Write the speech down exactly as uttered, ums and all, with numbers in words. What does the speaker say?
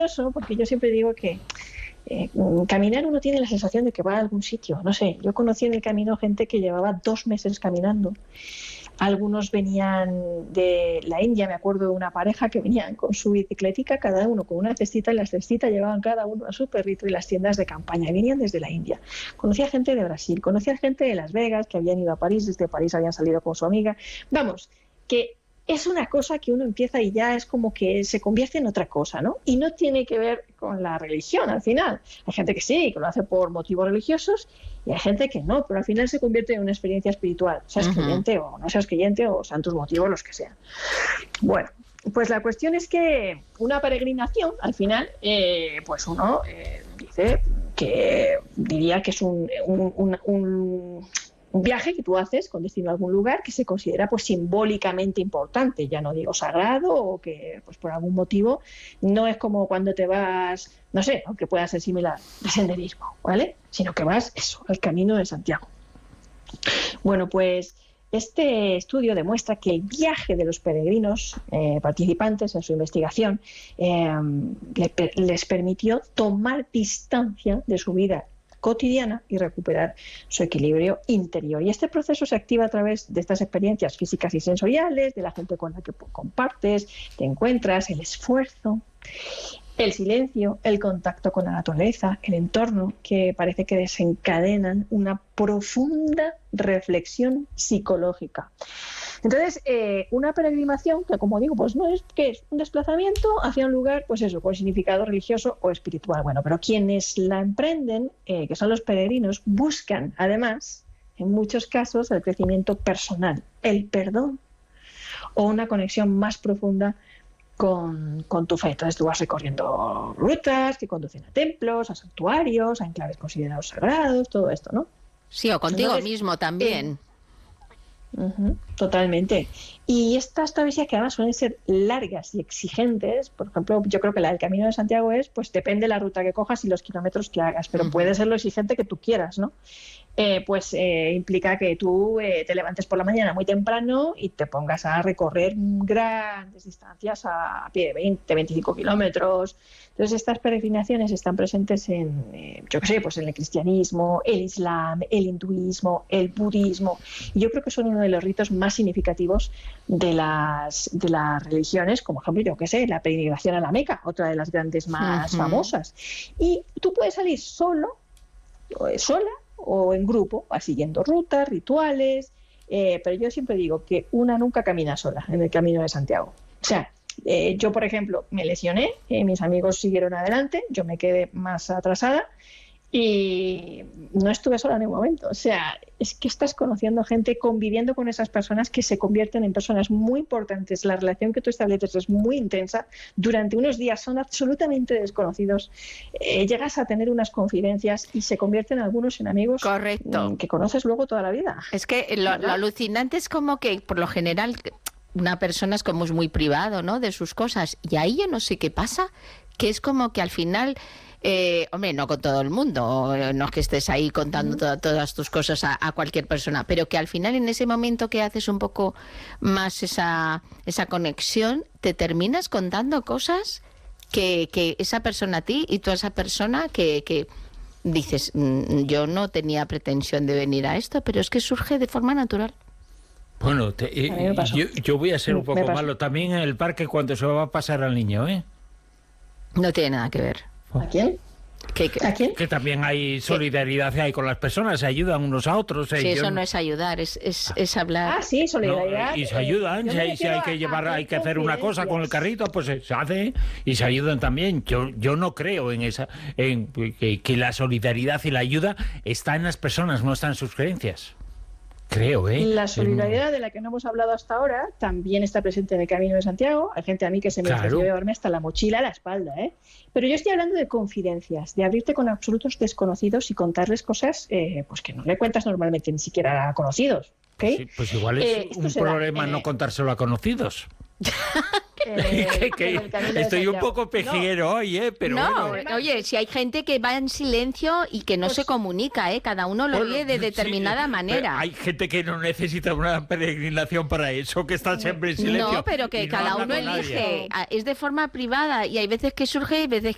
porque yo siempre digo que eh, caminar uno tiene la sensación de que va a algún sitio. No sé, yo conocí en el camino gente que llevaba dos meses caminando. Algunos venían de la India, me acuerdo de una pareja que venían con su bicicletica, cada uno con una cestita, y la cestita llevaban cada uno a su perrito y las tiendas de campaña, y venían desde la India. Conocía gente de Brasil, conocía gente de Las Vegas, que habían ido a París, desde París habían salido con su amiga. Vamos, que es una cosa que uno empieza y ya es como que se convierte en otra cosa, ¿no? Y no tiene que ver con la religión al final. Hay gente que sí, que lo hace por motivos religiosos, y hay gente que no, pero al final se convierte en una experiencia espiritual, seas uh-huh. creyente o no seas creyente, o sean tus motivos los que sean. Bueno, pues la cuestión es que una peregrinación, al final, eh, pues uno eh, dice que diría que es un... un, un, un un viaje que tú haces con destino a algún lugar que se considera pues simbólicamente importante, ya no digo sagrado, o que pues por algún motivo no es como cuando te vas, no sé, aunque pueda ser similar, de senderismo, ¿vale? Sino que vas, eso, al Camino de Santiago. Bueno, pues este estudio demuestra que el viaje de los peregrinos eh, participantes en su investigación eh, les, les permitió tomar distancia de su vida cotidiana y recuperar su equilibrio interior. Y este proceso se activa a través de estas experiencias físicas y sensoriales, de la gente con la que compartes, te encuentras, el esfuerzo, el silencio, el contacto con la naturaleza, el entorno, que parece que desencadenan una profunda reflexión psicológica. Entonces, eh, una peregrinación, que como digo, pues no es que es un desplazamiento hacia un lugar, pues eso, con significado religioso o espiritual. Bueno, pero quienes la emprenden, eh, que son los peregrinos, buscan además, en muchos casos, el crecimiento personal, el perdón o una conexión más profunda con, con tu fe. Entonces tú vas recorriendo rutas que conducen a templos, a santuarios, a enclaves considerados sagrados, todo esto, ¿no? Sí, o contigo Entonces, mismo también. Eh, Uh-huh, totalmente. Y estas travesías, que además suelen ser largas y exigentes, por ejemplo, yo creo que la del Camino de Santiago es, pues depende de la ruta que cojas y los kilómetros que hagas, pero uh-huh. puede ser lo exigente que tú quieras, ¿no? Eh, pues eh, implica que tú eh, te levantes por la mañana muy temprano y te pongas a recorrer grandes distancias a pie de veinte, veinticinco kilómetros. Entonces estas peregrinaciones están presentes en, eh, yo qué sé, pues en el cristianismo, el islam, el hinduismo, el budismo, y yo creo que son uno de los ritos más significativos de las, de las religiones, como ejemplo, yo qué sé, la peregrinación a la Meca, otra de las grandes más uh-huh. famosas. Y tú puedes salir solo, o sola, o en grupo, siguiendo rutas, rituales, eh, pero yo siempre digo que una nunca camina sola en el Camino de Santiago. O sea, eh, yo, por ejemplo, me lesioné, eh, mis amigos siguieron adelante, yo me quedé más atrasada y no estuve sola en ningún momento. O sea, es que estás conociendo gente, conviviendo con esas personas que se convierten en personas muy importantes. La relación que tú estableces es muy intensa. Durante unos días son absolutamente desconocidos. Eh, llegas a tener unas confidencias y se convierten algunos en amigos. Correcto. Que conoces luego toda la vida. Es que lo, lo alucinante es como que, por lo general, una persona es como muy privado, ¿no?, de sus cosas. Y ahí yo no sé qué pasa, que es como que al final... Eh, hombre, no con todo el mundo, no es que estés ahí contando to- todas tus cosas a, a cualquier persona, pero que al final en ese momento que haces un poco más esa, esa conexión, te terminas contando cosas que, que esa persona a ti y tú a esa persona que, que dices, yo no tenía pretensión de venir a esto, pero es que surge de forma natural. Bueno, te, eh, yo, yo voy a ser un poco malo también en el parque cuando se va a pasar al niño, ¿eh? No tiene nada que ver. ¿A quién? ¿Qué, qué? ¿A quién? Que también hay solidaridad hay con las personas, se ayudan unos a otros. Sí, eh, eso yo... no es ayudar, es, es, es hablar. Ah, sí, solidaridad. No, y se ayudan, eh, si, si hay que llevar, hay que hacer una cosa con el carrito, pues se hace y se ayudan también. Yo yo no creo en esa, en que, que la solidaridad y la ayuda está en las personas, no está en sus creencias. Creo, ¿eh? La solidaridad de la que no hemos hablado hasta ahora también está presente en el Camino de Santiago. Hay gente a mí que se me claro. ofreció llevarme hasta la mochila a la espalda, ¿eh? Pero yo estoy hablando de confidencias, de abrirte con absolutos desconocidos y contarles cosas eh, pues que no le cuentas normalmente ni siquiera a conocidos, ¿okay? Sí, pues igual es eh, un problema da, eh, no contárselo a conocidos. Eh, que, que estoy un poco pejiguero no. hoy, ¿eh? Pero no, bueno. Oye, si hay gente que va en silencio y que no pues, se comunica, ¿eh? Cada uno lo bueno, vive de determinada sí, manera. Hay gente que no necesita una peregrinación para eso, que está siempre en silencio. No, pero que cada no uno elige. Es de forma privada y hay veces que surge y veces